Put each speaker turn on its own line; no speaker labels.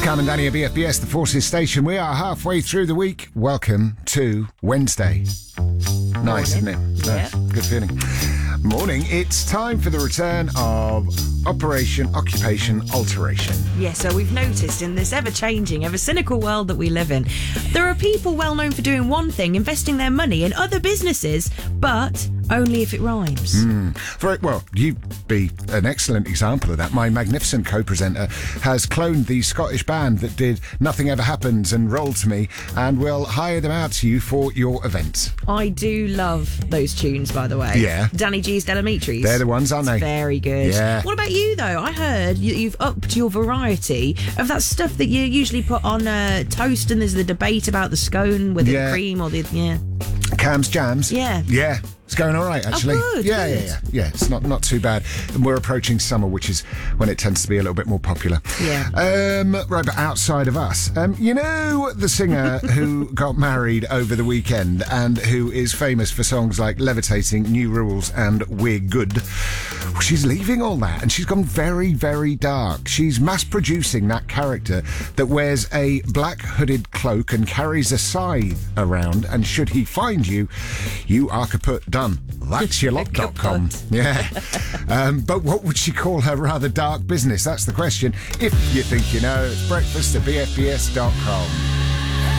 Cam and Danny at BFBS, the Forces Station. We are halfway through the week. Welcome to Wednesday. Nice, isn't it?
Yeah.
Good feeling. Morning. It's time for the return of Operation Occupation Alteration.
Yeah, so we've noticed in this ever-changing, ever-cynical world that we live in, there are people well known for doing one thing, investing their money in other businesses, but only if it rhymes.
Well, you'd be an excellent example of that. My magnificent co-presenter has cloned the Scottish band that did Nothing Ever Happens and Roll to Me, and will hire them out to you for your events.
I do love those tunes, by the way.
Yeah.
Danny G's Delamitris.
They're the ones, aren't they?
Very good.
Yeah.
What about you, though? I heard you've upped your variety of that stuff that you usually put on toast, and there's the debate about the scone with the cream or the... Yeah.
Cam's Jams.
Yeah.
Yeah. It's going all right, actually.
Oh, good,
yeah,
good.
yeah. It's not too bad. And we're approaching summer, which is when it tends to be a little bit more popular.
Yeah.
Right, but outside of us, you know the singer who got married over the weekend and who is famous for songs like Levitating, New Rules and We're Good? Well, she's leaving all that and she's gone very, very dark. She's mass-producing that character that wears a black hooded cloak and carries a scythe around, and should he find you, you are kaput. Done. That's your lot.com. Yeah. But what would she call her rather dark business? That's the question. If you think you know, it's breakfast at bfbs.com.